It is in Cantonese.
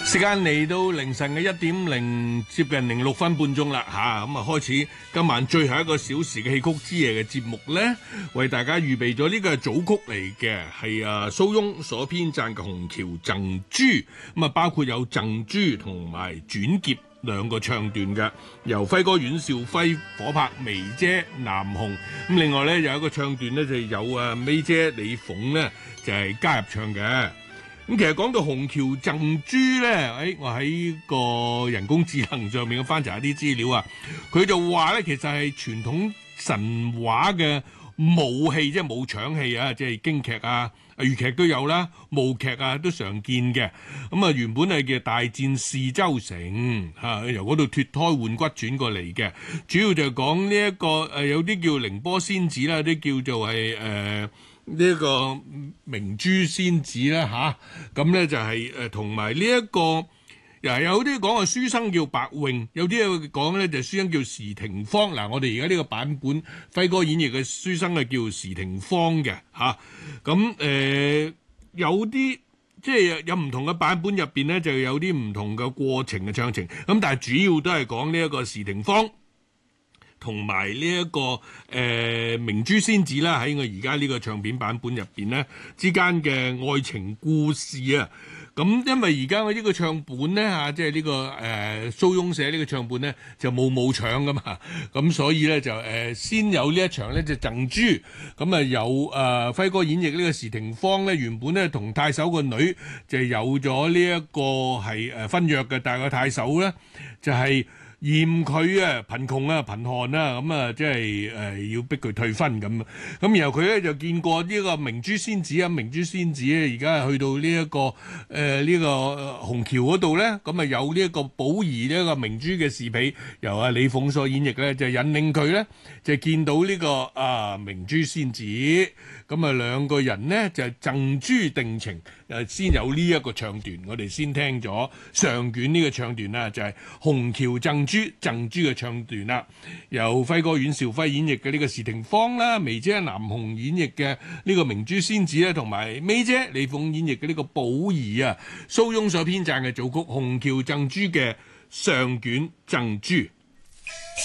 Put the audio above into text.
時間嚟到凌晨嘅1:0接近06分半鐘啦咁啊開始今晚最後一個小時嘅戲曲之夜嘅節目咧，為大家預備咗呢個係組曲嚟嘅，係蘇翁所編撰嘅《紅橋贈珠》，咁啊包括有贈珠同埋轉劫兩個唱段嘅，由輝哥阮兆輝、火拍、眉姐南紅，咁另外咧有一個唱段咧就有May姐李鳳咧就係加入唱嘅。咁其實講到紅橋贈珠咧，我喺個人工智能上面翻查一啲資料啊，佢就話咧其實係傳統神話嘅武戲，即係武場戲啊，即係京劇啊、粵劇都有啦，武劇啊都常見嘅。咁啊原本係叫大戰泗州城由嗰度脫胎換骨轉過嚟嘅，主要就係講呢一個有啲叫凌波仙子啦，有啲叫做係呢一個明珠仙子啦咁咧就係同埋呢一個有啲講啊書生叫白穎，有啲講咧就書生叫時廷芳。嗱，我哋而家呢個版本輝哥演繹嘅書生係叫時廷芳嘅咁有啲即係有唔同嘅版本入邊咧，就有啲唔同嘅過程嘅唱程，咁但係主要都係講呢一個時廷芳同埋呢一個明珠仙子啦，喺我而家呢個唱片版本入邊咧之間嘅愛情故事啊。咁因為而家我呢個唱本咧即係呢個蘇翁寫呢個唱本咧就冇唱噶嘛，咁所以咧就先有呢一場咧就贈珠，咁啊有輝哥演繹呢個時廷芳咧，原本咧同太守個女就有咗呢一個係婚約嘅，但係個太守咧就係嫌佢貧窮貧寒咁啊即係要逼佢退婚咁。咁然後佢咧就見過呢個明珠仙子啊，明珠仙子咧而家係去到呢一個呢個紅橋嗰度咧，咁啊有呢一個寶儀呢一個明珠嘅侍婢由李鳳所演繹咧，就引領佢咧就見到呢個明珠仙子，咁啊兩個人呢就贈珠定情。先有呢一個唱段，我哋先聽咗上卷呢個唱段啦，就係紅橋贈珠嘅唱段啦，由輝哥阮兆輝演繹嘅呢個時廷芳啦，眉姐南紅演繹嘅呢個明珠仙子咧，同埋May姐李鳳演繹嘅呢個寶儀啊，蘇翁所編撰嘅組曲《紅橋贈珠》嘅上卷贈珠。